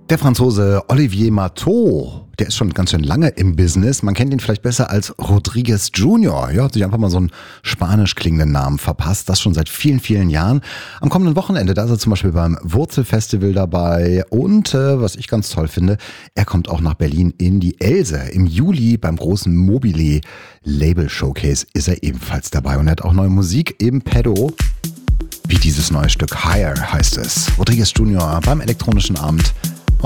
Der Franzose Olivier Marteau, der ist schon ganz schön lange im Business. Man kennt ihn vielleicht besser als Rodriguez Jr. Ja, hat sich einfach mal so einen spanisch klingenden Namen verpasst. Das schon seit vielen, vielen Jahren. Am kommenden Wochenende, da ist er zum Beispiel beim Wurzelfestival dabei. Und was ich ganz toll finde, er kommt auch nach Berlin in die Else. Im Juli beim großen Mobile Label Showcase ist er ebenfalls dabei. Und er hat auch neue Musik im Pedo. Wie dieses neue Stück Higher heißt es. Rodriguez Jr. beim Elektronischen Abend